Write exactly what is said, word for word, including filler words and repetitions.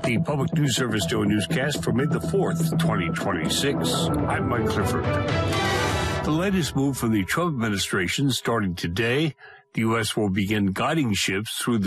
the Public News Service Daily Newscast for May the fourth, twenty twenty-six. I'm Mike Clifford. The latest move from the Trump administration starting today, the U S will begin guiding ships through the